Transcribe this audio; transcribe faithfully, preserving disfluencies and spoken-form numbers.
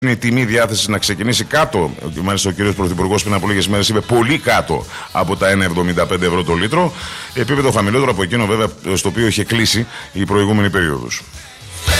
είναι η τιμή διάθεση να ξεκινήσει κάτω. Μάλιστα, ο κύριος Πρωθυπουργός πριν από λίγες μέρες είπε πολύ κάτω από τα ένα εβδομήντα πέντε ευρώ το λίτρο. Επίπεδο χαμηλότερο από εκείνο, βέβαια, στο οποίο είχε κλείσει η προηγούμενη περίοδος.